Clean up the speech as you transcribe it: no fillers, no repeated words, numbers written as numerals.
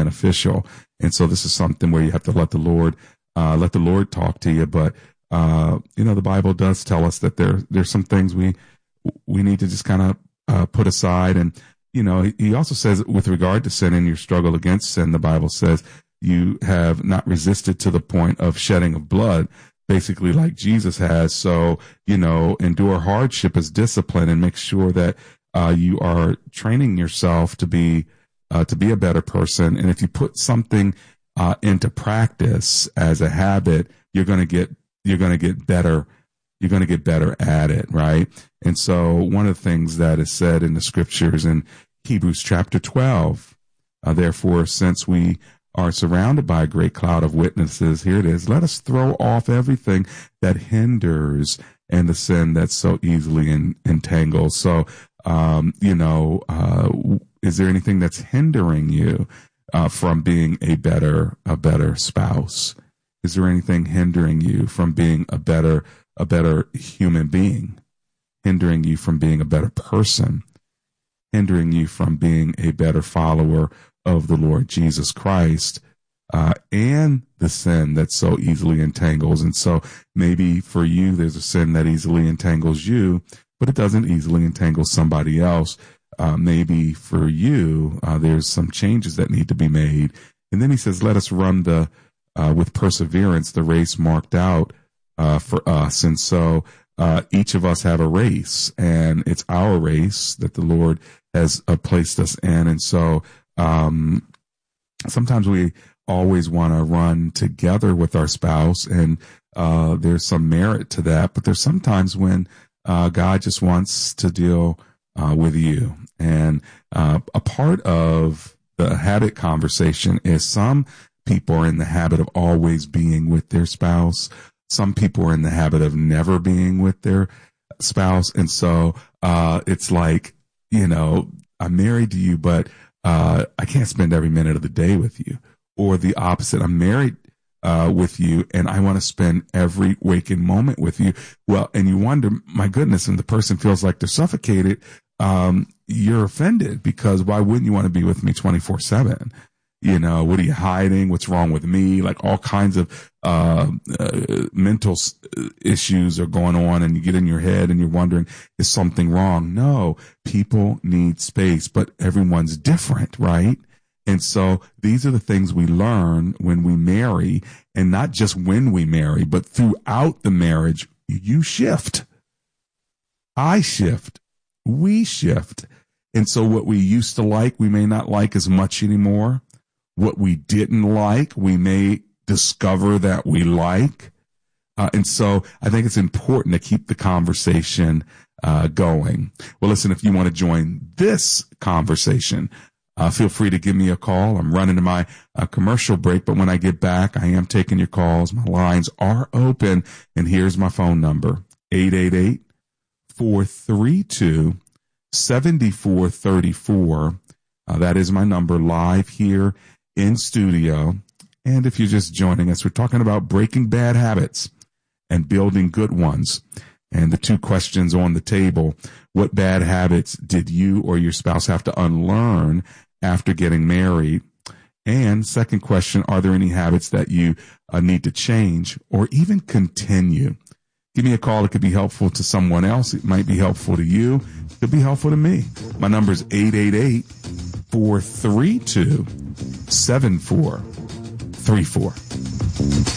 beneficial. And so this is something where you have to let the Lord talk to you. But, the Bible does tell us that there's some things we need to just kind of put aside. And, he also says with regard to sin and your struggle against sin, the Bible says you have not resisted to the point of shedding of blood, basically like Jesus has. So, endure hardship as discipline and make sure that you are training yourself to be a better person. And if you put something into practice as a habit, you're going to get better. You're going to get better at it, right? And so one of the things that is said in the scriptures in Hebrews chapter 12, therefore, since we are surrounded by a great cloud of witnesses, here it is, let us throw off everything that hinders and the sin that so easily entangles. So, is there anything that's hindering you from being a better spouse? Is there anything hindering you from being a better human being? Hindering you from being a better person? Hindering you from being a better follower of the Lord Jesus Christ, and the sin that so easily entangles? And so maybe for you, there's a sin that easily entangles you, but it doesn't easily entangle somebody else. Maybe for you, there's some changes that need to be made. And then he says, let us run with perseverance, the race marked out for us. And so each of us have a race, and it's our race that the Lord has placed us in. And so sometimes we always want to run together with our spouse, and there's some merit to that. But there's sometimes when God just wants to deal with you. And a part of the habit conversation is some people are in the habit of always being with their spouse. Some people are in the habit of never being with their spouse. And so it's like, I'm married to you, but I can't spend every minute of the day with you. Or the opposite, I'm married with you, and I want to spend every waking moment with you. Well, and you wonder, my goodness, and the person feels like they're suffocated. You're offended, because why wouldn't you want to be with me 24/7? What are you hiding? What's wrong with me? Like all kinds of mental issues are going on, and you get in your head and you're wondering, is something wrong? No, people need space, but everyone's different, right? And so these are the things we learn when we marry, and not just when we marry, but throughout the marriage. You shift. I shift. We shift. And so what we used to like, we may not like as much anymore. What we didn't like, we may discover that we like. And so I think it's important to keep the conversation going. Well, listen, if you want to join this conversation, feel free to give me a call. I'm running to my commercial break, but when I get back, I am taking your calls. My lines are open, and here's my phone number, 888-432-7434. That is my number, live here in studio. And if you're just joining us, we're talking about breaking bad habits and building good ones. And the two questions on the table: what bad habits did you or your spouse have to unlearn after getting married? And second question, are there any habits that you need to change or even continue? Give me a call. It could be helpful to someone else. It might be helpful to you. It could be helpful to me. My number is 888-432-7434.